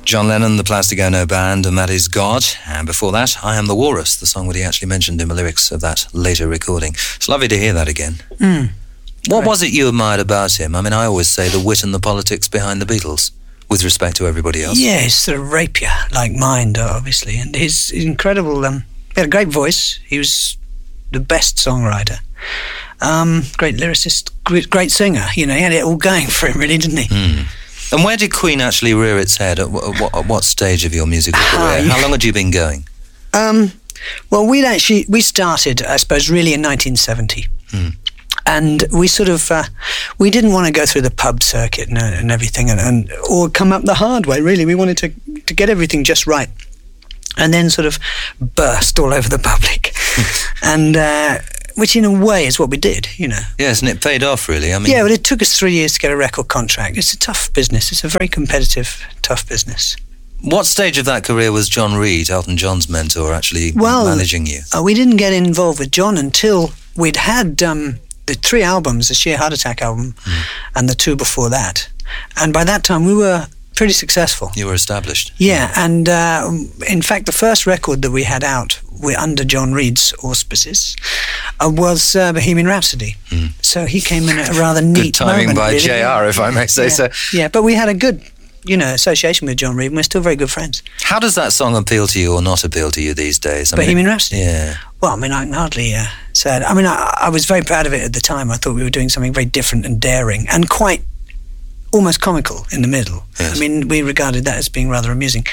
John Lennon, the Plastic Ono Band, and that is God. And before that, I Am the Walrus, the song that he actually mentioned in the lyrics of that later recording. It's lovely to hear that again. What was it you admired about him? I mean, I always say the wit and the politics behind the Beatles, with respect to everybody else. Yeah, he's sort of rapier-like mind, obviously, and his incredible... he had a great voice. He was the best songwriter. Great lyricist, great singer. You know, he had it all going for him, really, didn't he? And where did Queen actually rear its head? At what stage of your musical career? How long had you been going? Well, we started, I suppose, really in 1970. And we sort of, we didn't want to go through the pub circuit and everything or come up the hard way, really. We wanted to get everything just right and then sort of burst all over the public. And... which in a way is what we did, you know. Yes, and it paid off, really. I mean, yeah, but it took us 3 years to get a record contract. It's a tough business. It's a very competitive, tough business. What stage of that career was John Reid, Elton John's mentor, actually managing you? We didn't get involved with John until we'd had the 3 albums, the Sheer Heart Attack album, and the 2 before that. And by that time, we were pretty successful. You were established. Yeah, and in fact, the first record that we had out under John Reid's auspices was Bohemian Rhapsody. So he came in at a rather neat good timing moment, by really. JR, if I may say so. Yeah, but we had a good, association with John Reid, and we're still very good friends. How does that song appeal to you or not appeal to you these days? Bohemian Rhapsody? Yeah. Well, I mean, I can hardly say it. I mean, I was very proud of it at the time. I thought we were doing something very different and daring and quite almost comical in the middle. Yes. I mean, we regarded that as being rather amusing.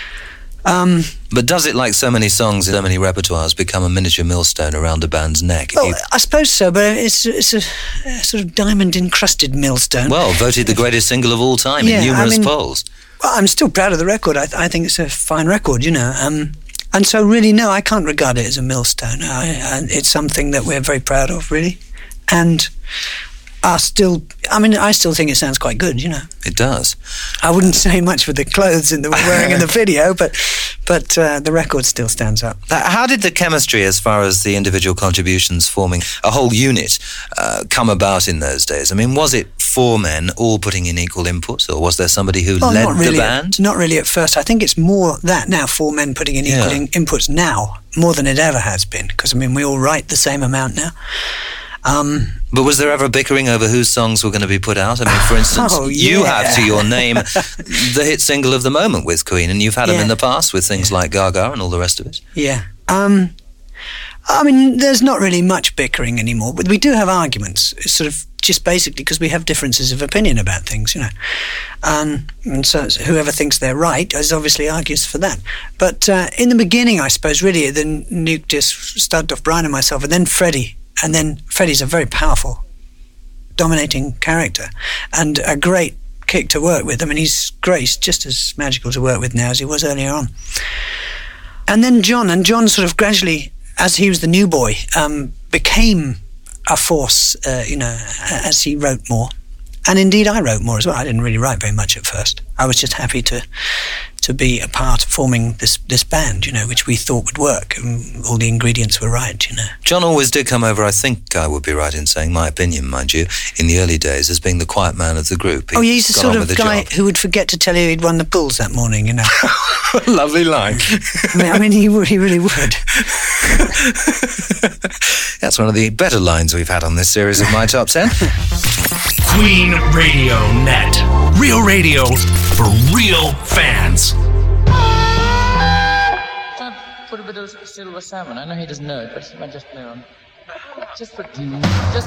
But does it, like so many songs in so many repertoires, become a miniature millstone around a band's neck? Well, I suppose so, but it's a sort of diamond-encrusted millstone. Well, voted the greatest single of all time in numerous polls. Well, I'm still proud of the record. I think it's a fine record, And so really, no, I can't regard it as a millstone. It's something that we're very proud of, really. And I still think it sounds quite good, It does. I wouldn't say much for the clothes that we're wearing in the video, but the record still stands up. How did the chemistry, as far as the individual contributions forming a whole unit, come about in those days? I mean, was it 4 men all putting in equal input, or was there somebody who led the band? Not really at first. I think it's more that now, 4 men putting in equal inputs now, more than it ever has been, because, we all write the same amount now. But was there ever bickering over whose songs were going to be put out? I mean, for instance, you have to your name the hit single of the moment with Queen, and you've had them in the past with things like Gaga and all the rest of it. Yeah. There's not really much bickering anymore, but we do have arguments. It's sort of just basically because we have differences of opinion about things, And so whoever thinks they're right is obviously argues for that. But in the beginning, I suppose, really, the nucleus started off Brian and myself, and then Freddie. And then Freddie's a very powerful, dominating character and a great kick to work with. I mean, he's great. He's just as magical to work with now as he was earlier on. And then John sort of gradually, as he was the new boy, became a force, as he wrote more. And indeed, I wrote more as well. I didn't really write very much at first. I was just happy to be a part of forming this band, which we thought would work, and all the ingredients were right, John always did come over, I think I would be right in saying, my opinion, mind you, in the early days, as being the quiet man of the group. He's the sort of guy who would forget to tell you he'd won the pools that morning, Lovely line. He really would. That's one of the better lines we've had on this series of My Top 10. Queen Radio Net. Real radio for real fans. Put a bit of silver salmon. I know he doesn't know it, but just know. Just